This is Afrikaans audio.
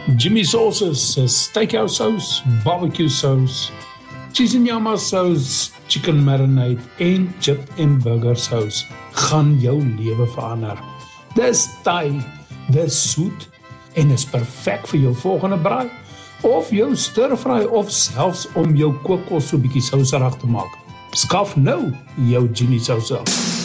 Jimmy Sauces, steakhouse saus, barbecue saus, cheese en nyama saus, chicken marinade en chip en burger saus gaan jou lewe verander. Dis taai, dis soet en is perfek vir jou volgende braai of jou stir-fry of selfs om jou kookkos so bietjie souserig te maak. Skaf nou jou Jimmy Sauce.